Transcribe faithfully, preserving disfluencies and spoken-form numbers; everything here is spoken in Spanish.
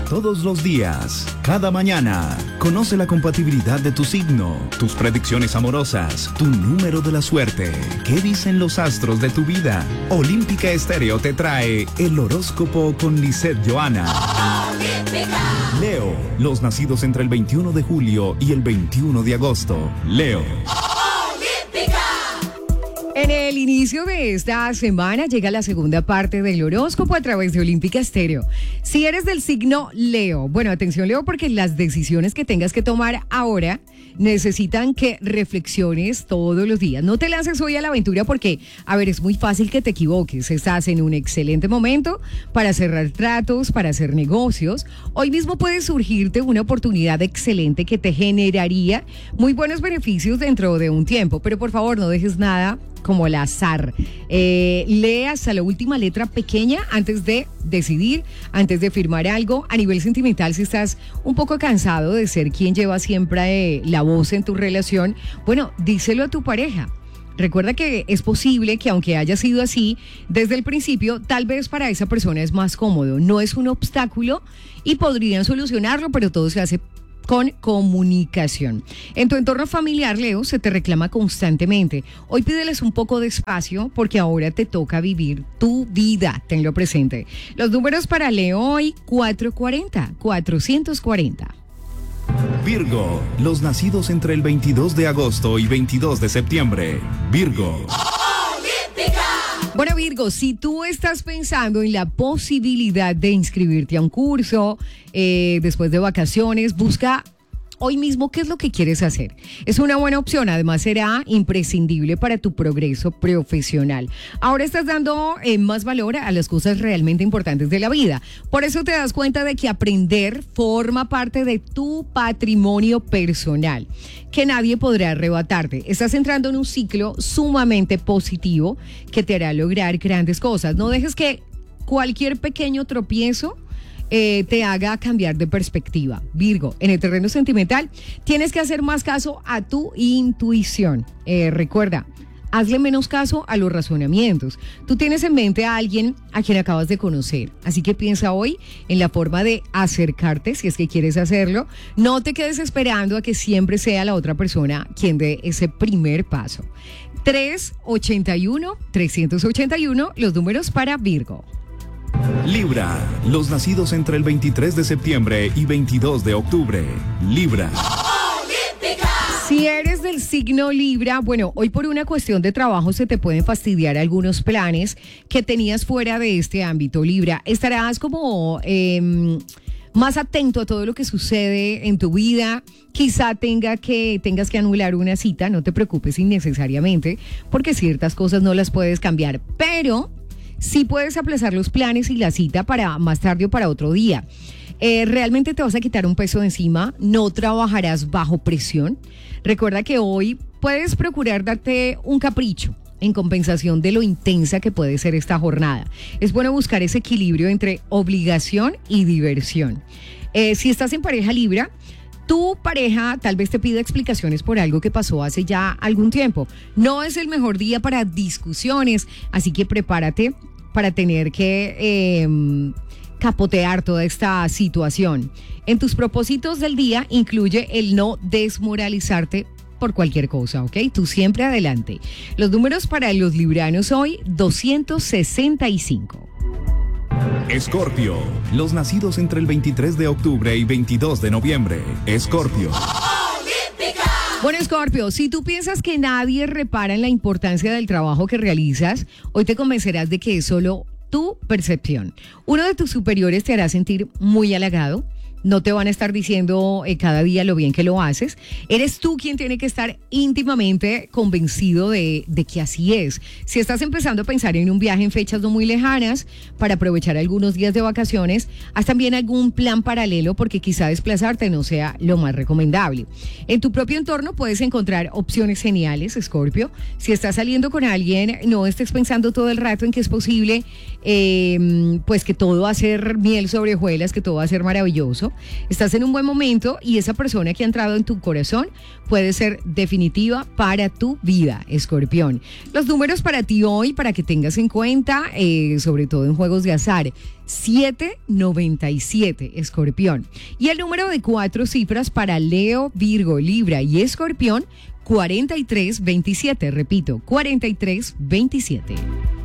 todos los días, cada mañana. Conoce la compatibilidad de tu signo, tus predicciones amorosas, tu número de la suerte. ¿Qué dicen los astros de tu vida? Olímpica Estéreo te trae el horóscopo con Lisette Johanna. ¡Olímpica! Leo, los nacidos entre el veintiuno de julio y el veintiuno de agosto. Leo. En el inicio de esta semana llega la segunda parte del horóscopo a través de Olímpica Estéreo. Si eres del signo Leo, bueno, atención Leo, porque las decisiones que tengas que tomar ahora necesitan que reflexiones todos los días. No te lances hoy a la aventura porque, a ver, es muy fácil que te equivoques. Estás en un excelente momento para cerrar tratos, para hacer negocios. Hoy mismo puede surgirte una oportunidad excelente que te generaría muy buenos beneficios dentro de un tiempo. Pero por favor, no dejes nada como al azar. Eh, lee hasta la última letra pequeña antes de decidir, antes de firmar algo. A nivel sentimental, si estás un poco cansado de ser quien lleva siempre eh, la voz en tu relación, bueno, díselo a tu pareja. Recuerda que es posible que aunque haya sido así desde el principio, tal vez para esa persona es más cómodo. No es un obstáculo y podrían solucionarlo, pero todo se hace con comunicación. En tu entorno familiar, Leo, se te reclama constantemente. Hoy pídeles un poco de espacio porque ahora te toca vivir tu vida. Tenlo presente. Los números para Leo hoy, cuatrocientos cuarenta, cuatrocientos cuarenta. Virgo, los nacidos entre el veintidós de agosto y veintidós de septiembre. Virgo. Bueno, Virgo, si tú estás pensando en la posibilidad de inscribirte a un curso eh, después de vacaciones, busca hoy mismo qué es lo que quieres hacer. Es una buena opción, además será imprescindible para tu progreso profesional. Ahora estás dando eh, más valor a las cosas realmente importantes de la vida. Por eso te das cuenta de que aprender forma parte de tu patrimonio personal, que nadie podrá arrebatarte. Estás entrando en un ciclo sumamente positivo que te hará lograr grandes cosas. No dejes que cualquier pequeño tropiezo Eh, te haga cambiar de perspectiva. Virgo, en el terreno sentimental tienes que hacer más caso a tu intuición. Eh, recuerda, hazle menos caso a los razonamientos. Tú tienes en mente a alguien a quien acabas de conocer, así que piensa hoy en la forma de acercarte si es que quieres hacerlo. No te quedes esperando a que siempre sea la otra persona quien dé ese primer paso. tres ochenta y uno, trescientos ochenta y uno, los números para Virgo. Libra, los nacidos entre el veintitrés de septiembre y veintidós de octubre. Libra. Si eres del signo Libra, bueno, hoy por una cuestión de trabajo se te pueden fastidiar algunos planes que tenías fuera de este ámbito, Libra. Estarás como eh, más atento a todo lo que sucede en tu vida. Quizá tenga que, tengas que anular una cita, no te preocupes innecesariamente, porque ciertas cosas no las puedes cambiar, pero sí puedes aplazar los planes y la cita para más tarde o para otro día. Eh, realmente te vas a quitar un peso de encima, no trabajarás bajo presión. Recuerda que hoy puedes procurar darte un capricho en compensación de lo intensa que puede ser esta jornada. Es bueno buscar ese equilibrio entre obligación y diversión. Eh, si estás en pareja Libra, tu pareja tal vez te pida explicaciones por algo que pasó hace ya algún tiempo. No es el mejor día para discusiones, así que prepárate para tener que eh, capotear toda esta situación. En tus propósitos del día incluye el no desmoralizarte por cualquier cosa, ¿ok? Tú siempre adelante. Los números para los libranos hoy, doscientos sesenta y cinco. Escorpio, los nacidos entre el veintitrés de octubre y veintidós de noviembre. Escorpio. Bueno, Escorpio, si tú piensas que nadie repara en la importancia del trabajo que realizas, hoy te convencerás de que es solo tu percepción. Uno de tus superiores te hará sentir muy halagado. No te van a estar diciendo eh, cada día lo bien que lo haces. Eres tú quien tiene que estar íntimamente convencido de, de que así es. Si estás empezando a pensar en un viaje en fechas no muy lejanas para aprovechar algunos días de vacaciones, haz también algún plan paralelo porque quizá desplazarte no sea lo más recomendable. En tu propio entorno puedes encontrar opciones geniales, Escorpio. Si estás saliendo con alguien, no estés pensando todo el rato en que es posible, eh, pues que todo va a ser miel sobre hojuelas, que todo va a ser maravilloso. ¿cierto? Estás en un buen momento y esa persona que ha entrado en tu corazón puede ser definitiva para tu vida, Escorpión. Los números para ti hoy, para que tengas en cuenta, eh, sobre todo en juegos de azar, siete noventa y siete, Escorpión. Y el número de cuatro cifras para Leo, Virgo, Libra y Escorpión, cuarenta y tres veintisiete. Repito, cuarenta y tres veintisiete.